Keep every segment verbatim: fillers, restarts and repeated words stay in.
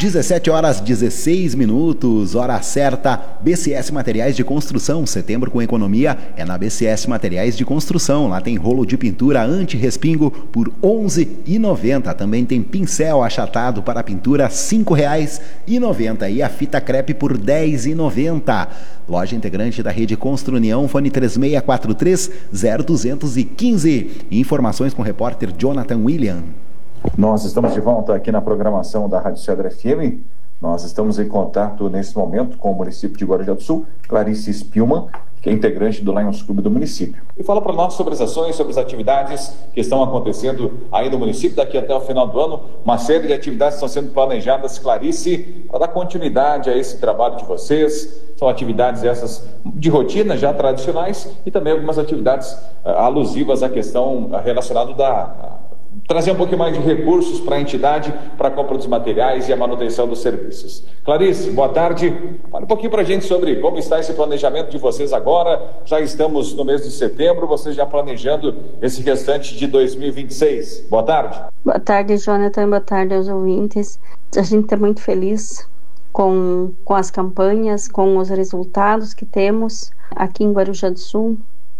dezessete horas dezesseis minutos, hora certa. B C S Materiais de Construção, setembro com economia é na B C S Materiais de Construção. Lá tem rolo de pintura anti-respingo por onze reais e noventa centavos. Também tem pincel achatado para pintura cinco reais e noventa centavos e a fita crepe por dez reais e noventa centavos. Loja integrante da rede Construnião, fone três seis quatro três zero dois um cinco. Informações com o repórter Jonathan William. Nós estamos de volta aqui na programação da Rádio Cedro F M. Nós estamos em contato nesse momento com o município de Guarujá do Sul, Clarice Spielmann, que é integrante do Lions Clube do município. E fala para nós sobre as ações, sobre as atividades que estão acontecendo aí no município. Daqui até o final do ano, uma série de atividades estão sendo planejadas, Clarice, para dar continuidade a esse trabalho de vocês. São atividades essas de rotina, já tradicionais, e também algumas atividades uh, alusivas à questão uh, relacionada da... Uh, trazer um pouquinho mais de recursos para a entidade, para a compra dos materiais e a manutenção dos serviços. Clarice, boa tarde. Fala um pouquinho para a gente sobre como está esse planejamento de vocês agora. Já estamos no mês de setembro, vocês já planejando esse restante de dois mil e vinte e seis. Boa tarde. Boa tarde, Jonathan. Boa tarde aos ouvintes. A gente está muito feliz com, com as campanhas, com os resultados que temos aqui em Guarujá do Sul.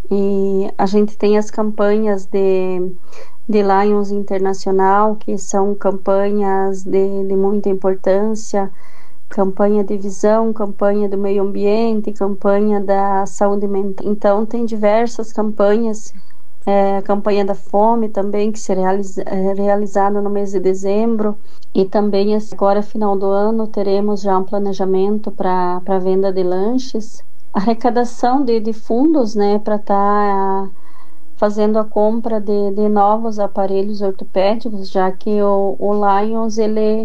E a gente tem as campanhas de... de Lions Internacional, que são campanhas de, de muita importância, campanha de visão, campanha do meio ambiente, campanha da saúde mental. Então tem diversas campanhas, é, a campanha da fome também, que será realiza, é, realizada no mês de dezembro, e também agora final do ano teremos já um planejamento para a venda de lanches, arrecadação de, de fundos, né, para estar tá, fazendo a compra de, de novos aparelhos ortopédicos, já que o, o Lions ele,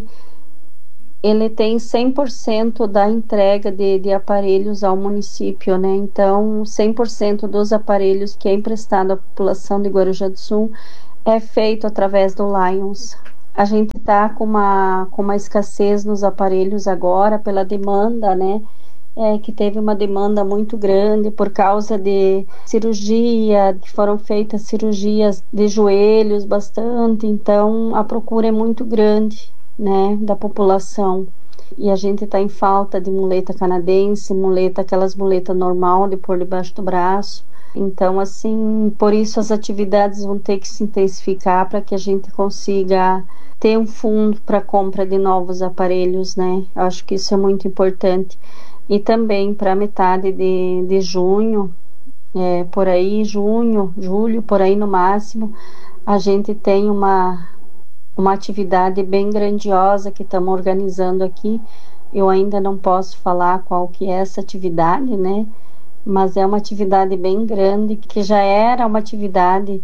ele tem cem por cento da entrega de, de aparelhos ao município, né? Então, cem por cento dos aparelhos que é emprestado à população de Guarujá do Sul é feito através do Lions. A gente está com uma, com uma escassez nos aparelhos agora, pela demanda, né? É, que teve uma demanda muito grande por causa de cirurgia, que foram feitas cirurgias de joelhos bastante, então a procura é muito grande, né, da população. E a gente está em falta de muleta canadense, muleta, aquelas muletas normal de pôr debaixo do braço. Então, assim, por isso as atividades vão ter que se intensificar para que a gente consiga ter um fundo para compra de novos aparelhos, né? Eu acho que isso é muito importante. E também para metade de, de junho, é, por aí, junho, julho, por aí no máximo, a gente tem uma, uma atividade bem grandiosa que estamos organizando aqui. Eu ainda não posso falar qual que é essa atividade, né? Mas é uma atividade bem grande, que já era uma atividade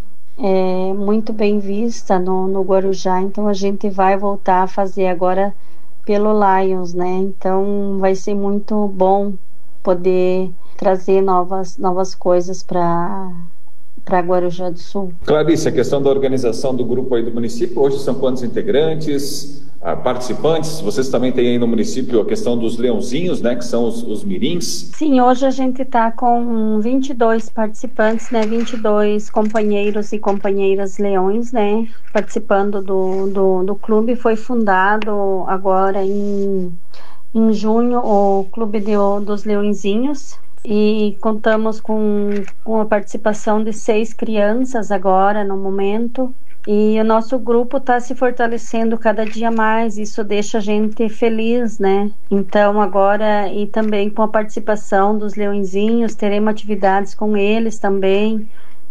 é, muito bem vista no, no Guarujá, então a gente vai voltar a fazer agora pelo Lions, né? Então vai ser muito bom poder trazer novas, novas coisas para para Guarujá do Sul. Clarice, a questão da organização do grupo aí do município, hoje são quantos integrantes, ah, participantes? Vocês também têm aí no município a questão dos leãozinhos, né, que são os, os mirins? Sim, hoje a gente está com vinte e dois participantes, né, vinte e dois companheiros e companheiras leões, né, participando do, do, do clube. Foi fundado agora em, em junho o Clube de, dos Leõezinhos, e contamos com, com a participação de seis crianças agora no momento, e o nosso grupo está se fortalecendo cada dia mais. Isso deixa a gente feliz, né? Então agora, e também com a participação dos leõezinhos, teremos atividades com eles também,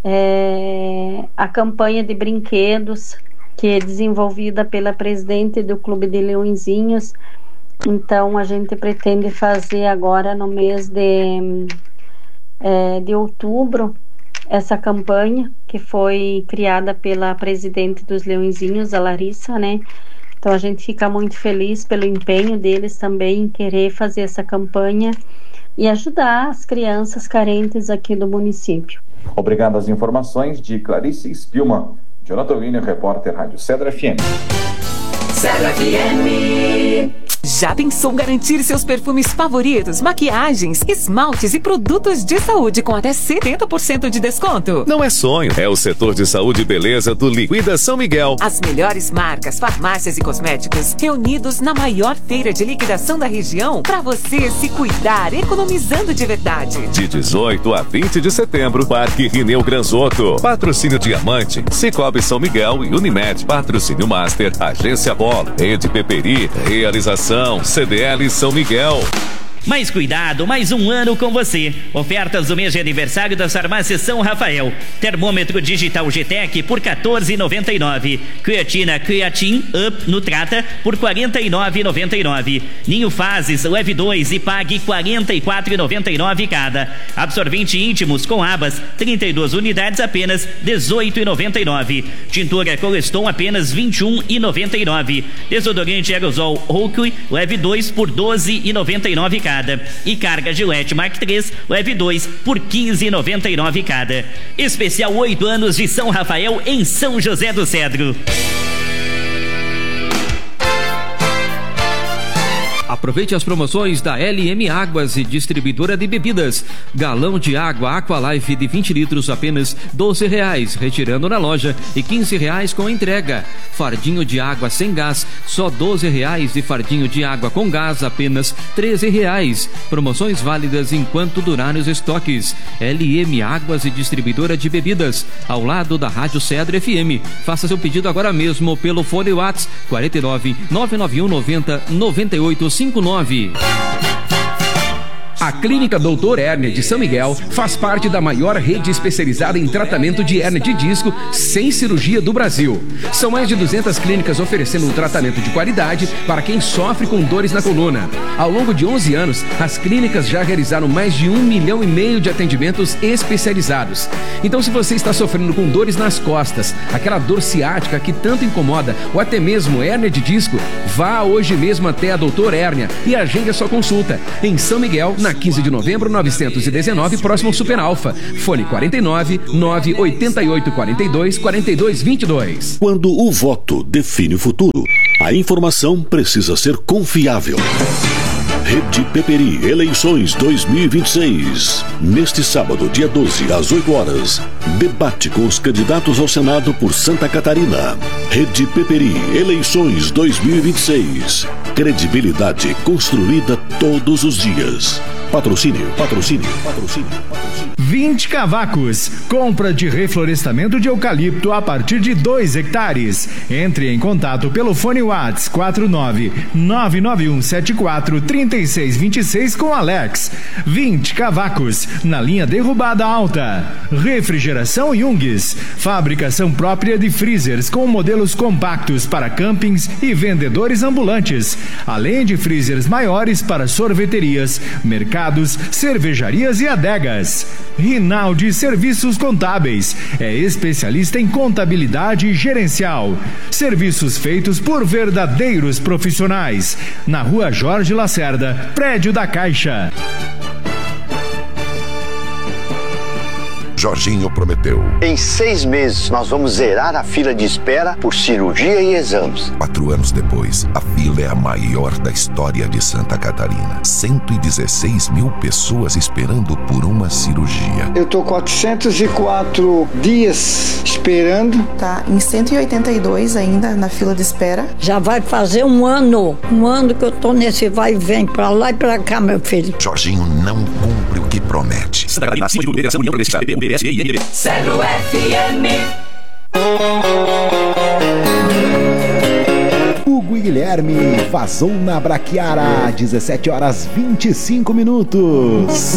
é, a campanha de brinquedos que é desenvolvida pela presidente do Clube de Leõezinhos. Então a gente pretende fazer agora no mês de, é, de outubro essa campanha que foi criada pela presidente dos Leõezinhos, a Larissa, né? Então a gente fica muito feliz pelo empenho deles também em querer fazer essa campanha e ajudar as crianças carentes aqui do município. Obrigado às informações de Clarice Spielmann. Jonathan Wiener, repórter Rádio Cedro F M. Cedro F M. Já pensou garantir seus perfumes favoritos, maquiagens, esmaltes e produtos de saúde com até setenta por cento de desconto? Não é sonho, é o setor de saúde e beleza do Liquida São Miguel. As melhores marcas, farmácias e cosméticos reunidos na maior feira de liquidação da região para você se cuidar, economizando de verdade. De dezoito a vinte de setembro, Parque Rineu Granzotto. Patrocínio Diamante, Cicobi São Miguel e Unimed. Patrocínio Master, Agência Polo, Rede Peperi. Realização C D L São Miguel. Mais cuidado, mais um ano com você. Ofertas do mês de aniversário das farmácias São Rafael. Termômetro digital G Tech por quatorze reais e noventa e nove centavos. Creatina Creatine Up Nutrata por quarenta e nove reais e noventa e nove centavos. Ninho Fases leve dois e pague quarenta e quatro reais e noventa e nove centavos cada. Absorvente íntimos com abas, trinta e duas unidades apenas dezoito reais e noventa e nove centavos. Tintura Coleston apenas vinte e um reais e noventa e nove centavos. Desodorante aerosol Oakley leve dois por doze reais e noventa e nove centavos cada. E carga Gillette Mark três leve dois por quinze reais e noventa e nove centavos cada. Especial oito anos de São Rafael em São José do Cedro. Aproveite as promoções da L M Águas e Distribuidora de Bebidas. Galão de água Aqualife de vinte litros apenas doze reais, retirando na loja, e quinze reais com entrega. Fardinho de água sem gás, só doze reais, e fardinho de água com gás apenas treze reais. Promoções válidas enquanto durarem os estoques. L M Águas e Distribuidora de Bebidas, ao lado da Rádio Cedro F M. Faça seu pedido agora mesmo pelo fone WhatsApp quarenta e nove, nove nove um, noventa, noventa e oito cinquenta e nove. A Clínica Doutor Hérnia de São Miguel faz parte da maior rede especializada em tratamento de hérnia de disco sem cirurgia do Brasil. São mais de duzentas clínicas oferecendo um tratamento de qualidade para quem sofre com dores na coluna. Ao longo de onze anos, as clínicas já realizaram mais de um milhão e meio de atendimentos especializados. Então, se você está sofrendo com dores nas costas, aquela dor ciática que tanto incomoda, ou até mesmo hérnia de disco, vá hoje mesmo até a Doutor Hérnia e agende a sua consulta em São Miguel, na quinze de novembro, novecentos e dezenove, próximo ao Super Alfa. Fone quarenta e nove, nove oito oito, quarenta e dois, quarenta e dois, vinte e dois. Quando o voto define o futuro, a informação precisa ser confiável. Rede Peperi Eleições dois mil e vinte e seis. Neste sábado, dia doze, às oito horas, debate com os candidatos ao Senado por Santa Catarina. Rede Peperi Eleições dois mil e vinte e seis. Credibilidade construída todos os dias. Patrocínio, patrocínio, patrocínio, patrocínio. vinte cavacos. Compra de reflorestamento de eucalipto a partir de dois hectares. Entre em contato pelo fone WhatsApp quatro nove, nove nove um sete quatro, três seis dois seis com Alex. vinte cavacos. Na linha derrubada alta. Refrigeração Jungs. Fabricação própria de freezers com modelos compactos para campings e vendedores ambulantes. Além de freezers maiores para sorveterias, mercados, cervejarias e adegas. Rinaldi Serviços Contábeis. É especialista em contabilidade gerencial. Serviços feitos por verdadeiros profissionais. Na Rua Jorge Lacerda, prédio da Caixa. Jorginho prometeu. Em seis meses, nós vamos zerar a fila de espera por cirurgia e exames. Quatro anos depois, a fila é a maior da história de Santa Catarina. cento e dezesseis mil pessoas esperando por uma cirurgia. Eu tô quatrocentos e quatro dias esperando. Tá em cento e oitenta e dois ainda na fila de espera. Já vai fazer um ano. Um ano que eu tô nesse vai e vem pra lá e pra cá, meu filho. Jorginho não cumpre o que promete. Santa Catarina, acima de tudo, Federação União Progressista, P B, U B, S, I N B. Cedro F M. Hugo e Guilherme, vazou na Braquiara, dezessete horas vinte e cinco minutos.